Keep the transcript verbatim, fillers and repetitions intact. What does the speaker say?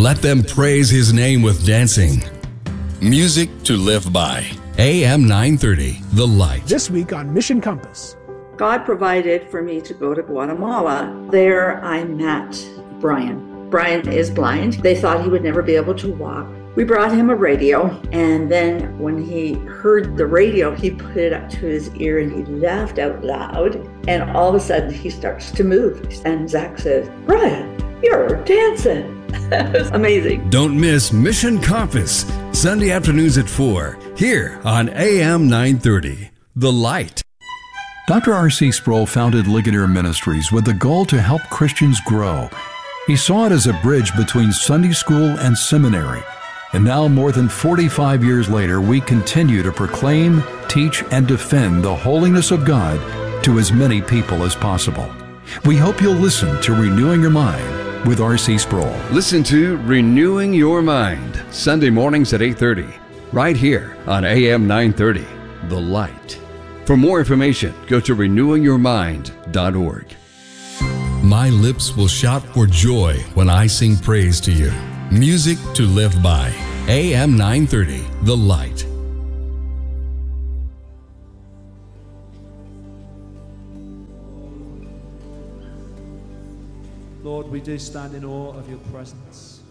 Let them praise His name with dancing. Music to live by. A M nine thirty, The Light. This week on Mission Compass. God provided for me to go to Guatemala. There I met Brian. Brian is blind. They thought he would never be able to walk. We brought him a radio, and then when he heard the radio, he put it up to his ear and he laughed out loud. And all of a sudden, he starts to move. And Zach says, "Brian, you're dancing." It was amazing. Don't miss Mission Compass, Sunday afternoons at four, here on A M nine thirty, The Light. Doctor R C Sproul founded Ligonier Ministries with the goal to help Christians grow. He saw it as a bridge between Sunday school and seminary. And now, more than forty-five years later, we continue to proclaim, teach, and defend the holiness of God to as many people as possible. We hope you'll listen to Renewing Your Mind with R C Sproul. Listen to Renewing Your Mind, Sunday mornings at eight thirty, right here on A M nine thirty, The Light. For more information, go to renewing your mind dot org. My lips will shout for joy when I sing praise to you. Music to live by. A M nine thirty, The Light. Lord, we do stand in awe of your presence.